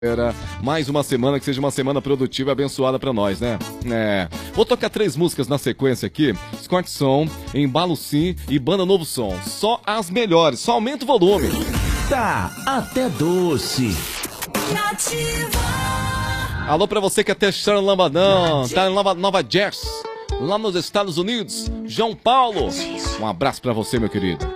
Mais uma semana, que seja uma semana produtiva e abençoada pra nós, né? Vou tocar 3 músicas na sequência aqui. Scott Som, Embalo Sim e Banda Novo Som. Só as melhores, só aumenta o volume. Tá até doce. Alô pra você que até está em Lambadão, tá em Nova Jersey, lá nos Estados Unidos. João Paulo, um abraço pra você, meu querido.